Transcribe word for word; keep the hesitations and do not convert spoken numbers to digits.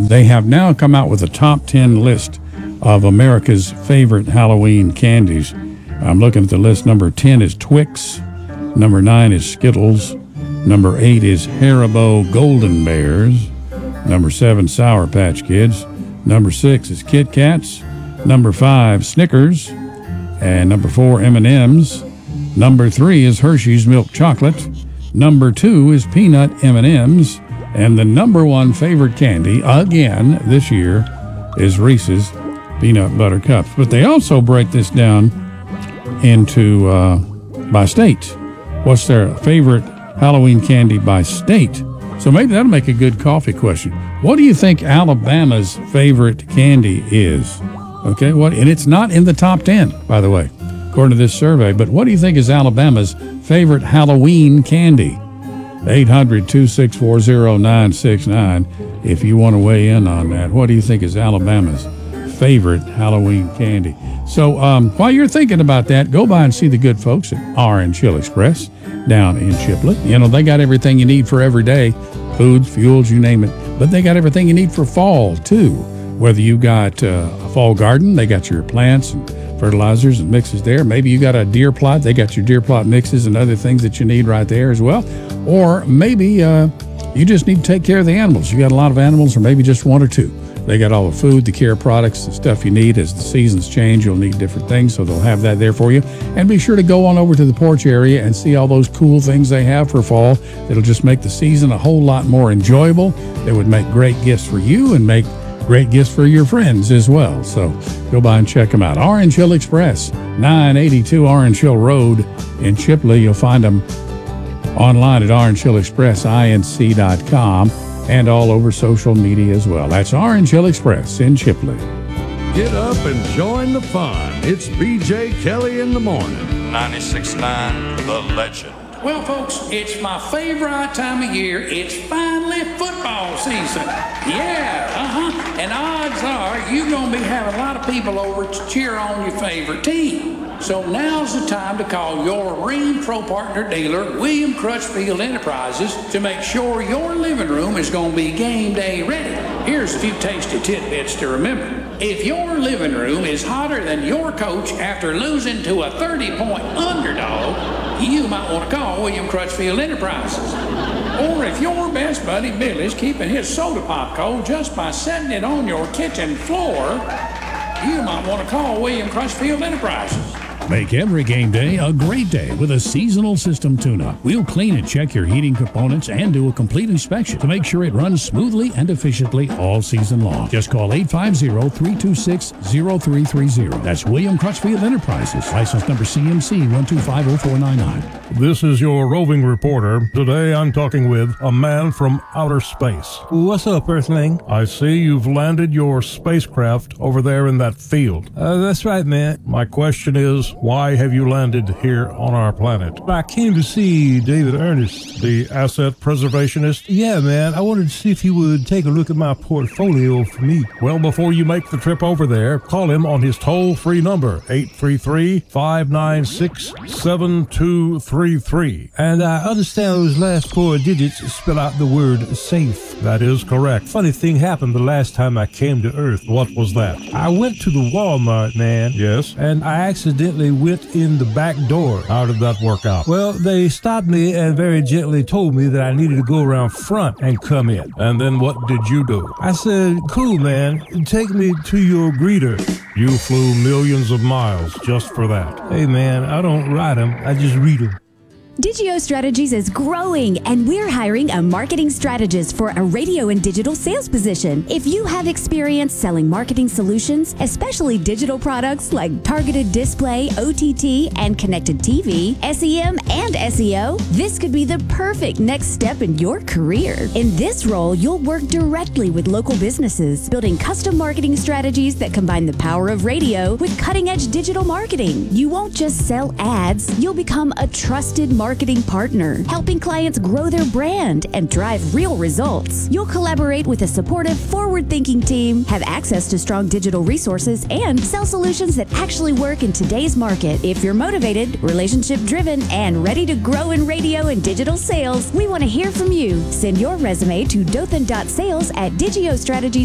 they have now come out with a top ten list of America's favorite Halloween candies. I'm looking at the list. Number ten is Twix. Number nine is Skittles. Number eight is Haribo Golden Bears. Number seven, Sour Patch Kids. Number six is Kit Kats. Number five, Snickers. And number four, M and M's. Number three is Hershey's Milk Chocolate. Number two is Peanut M and M's. And the number one favorite candy, again, this year, is Reese's Peanut Butter Cups. But they also break this down into, uh, by state. What's their favorite Halloween candy by state? So maybe that'll make a good coffee question. What do you think Alabama's favorite candy is? Okay, what? And it's not in the top ten, by the way, according to this survey. But what do you think is Alabama's favorite Halloween candy? eight hundred, two six four, zero nine six nine if you want to weigh in on that. What do you think is Alabama's favorite Halloween candy? So um, while you're thinking about that, go by and see the good folks at R and Chill Express down in Chipley. You know, they got everything you need for every day, foods, fuels, you name it. But they got everything you need for fall, too. Whether you got uh, a fall garden, they got your plants and fertilizers and mixes there. Maybe you got a deer plot, they got your deer plot mixes and other things that you need right there as well. Or maybe uh, you just need to take care of the animals. You got a lot of animals, or maybe just one or two. They got all the food, the care products, the stuff you need. As the seasons change, you'll need different things, so they'll have that there for you. And be sure to go on over to the porch area and see all those cool things they have for fall. It'll just make the season a whole lot more enjoyable. They would make great gifts for you and make great gifts for your friends as well. So go by and check them out. Orange Hill Express, nine eighty-two Orange Hill Road in Chipley. You'll find them online at orange hill express inc dot com and all over social media as well. That's Orange Hill Express in Chipley. Get up and join the fun. It's B J Kelly in the morning. ninety-six point nine The Legend. Well, folks, it's my favorite time of year. It's finally football season. Yeah, uh-huh. And odds are you're going to be having a lot of people over to cheer on your favorite team. So now's the time to call your Marine Pro Partner dealer, William Crutchfield Enterprises, to make sure your living room is going to be game day ready. Here's a few tasty tidbits to remember. If your living room is hotter than your coach after losing to a thirty-point underdog, you might want to call William Crutchfield Enterprises. Or if your best buddy Billy's keeping his soda pop cold just by setting it on your kitchen floor, you might want to call William Crutchfield Enterprises. Make every game day a great day with a seasonal system tune-up. We'll clean and check your heating components and do a complete inspection to make sure it runs smoothly and efficiently all season long. Just call eight five zero, three two six, zero three three zero. That's William Crutchfield Enterprises. License number C M C one two five zero four nine nine. This is your roving reporter. Today I'm talking with a man from outer space. What's up, Earthling? I see you've landed your spacecraft over there in that field. Uh, that's right, man. My question is, why have you landed here on our planet? I came to see David Ernest. The asset preservationist? Yeah, man. I wanted to see if he would take a look at my portfolio for me. Well, before you make the trip over there, call him on his toll-free number, eight three three, five nine six, seven two three three. And I understand those last four digits spell out the word safe. That is correct. Funny thing happened the last time I came to Earth. What was that? I went to the Walmart, man. Yes? And I accidentally went in the back door. How did that work out? Well, they stopped me and very gently told me that I needed to go around front and come in. And then what did you do? I said, cool, man. Take me to your greeter. You flew millions of miles just for that. Hey, man, I don't ride them. I just read them. Digio Strategies is growing, and we're hiring a marketing strategist for a radio and digital sales position. If you have experience selling marketing solutions, especially digital products like targeted display, O T T, and connected T V, S E M, and S E O, this could be the perfect next step in your career. In this role, you'll work directly with local businesses, building custom marketing strategies that combine the power of radio with cutting-edge digital marketing. You won't just sell ads, you'll become a trusted marketing marketing partner, helping clients grow their brand and drive real results. You'll collaborate with a supportive, forward-thinking team, have access to strong digital resources, and sell solutions that actually work in today's market. If you're motivated, relationship-driven, and ready to grow in radio and digital sales, we want to hear from you. Send your resume to dothan dot sales at digiostrategies